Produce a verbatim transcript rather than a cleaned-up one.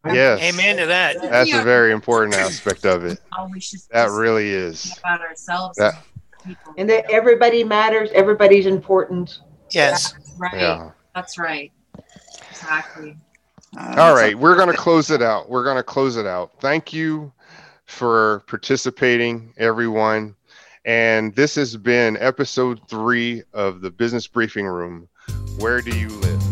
Yes. Amen to that. That's a very important aspect of it. Oh, we should That just really is. think about ourselves That- and people. And that everybody matters. Everybody's important. Yes. That's right. Yeah. That's right. Exactly. Uh, All right, we're going to close it out. We're going to close it out. Thank you for participating, everyone. And this has been episode three of the Business Briefing Room. Where do you live?